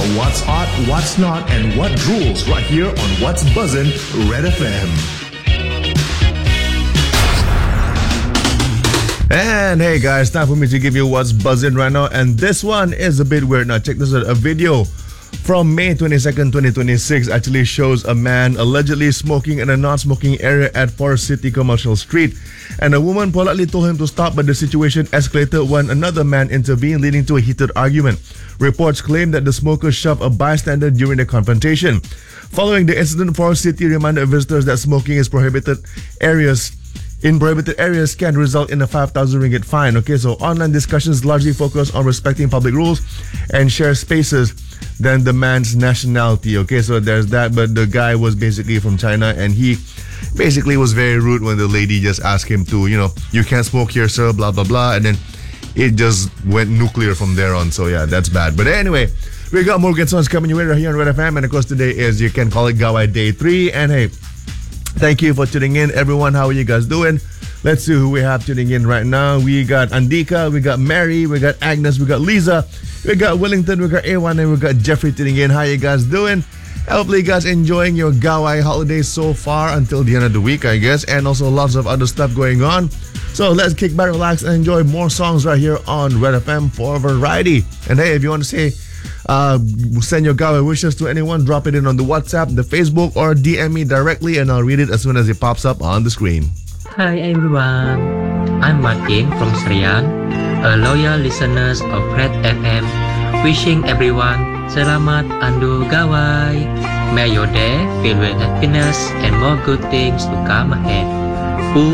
What's hot, what's not, and what rules right here on What's Buzzin' Red FM. And hey guys, time for me to give you what's buzzing right now. And this one is a bit weird. Now check this out. A video from May 22nd, 2026 actually shows a man allegedly smoking in a non-smoking area at Forest City Commercial Street. And a woman politely told him to stop, but the situation escalated when another man intervened, leading to a heated argument. Reports claim that the smoker shoved a bystander during the confrontation. Following the incident, Forest City reminded visitors that smoking is prohibited in prohibited areas can result in a 5,000 ringgit fine. Okay, so online discussions largely focus on respecting public rules and shared spaces than the man's nationality. Okay, so there's that. But the guy was basically from China, and he basically was very rude when the lady just asked him to, you can't smoke here, sir, blah, blah, blah. And then it just went nuclear from there on. So yeah, that's bad. But anyway, we got more good songs coming your way right here on Red FM. And of course, today is, you can call it Gawai Day 3. And hey, thank you for tuning in, everyone. How are you guys doing? Let's see who we have tuning in right now. We got Andika, we got Mary, we got Agnes, we got Lisa, we got Wellington, we got A1, and we got Jeffrey tuning in. How you guys doing? Hopefully you guys enjoying your Gawai holidays so far until the end of the week, I guess. And also lots of other stuff going on. So let's kick back, relax, and enjoy more songs right here on Red FM for variety. And hey, if you want to say send your Gawai wishes to anyone, drop it in on the WhatsApp, the Facebook, or DM me directly, and I'll read it as soon as it pops up on the screen. Hi everyone, I'm Martin from Serian, a loyal listener of Red FM, wishing everyone Selamat Andu Gawai. May your day filled with happiness and more good things to come ahead.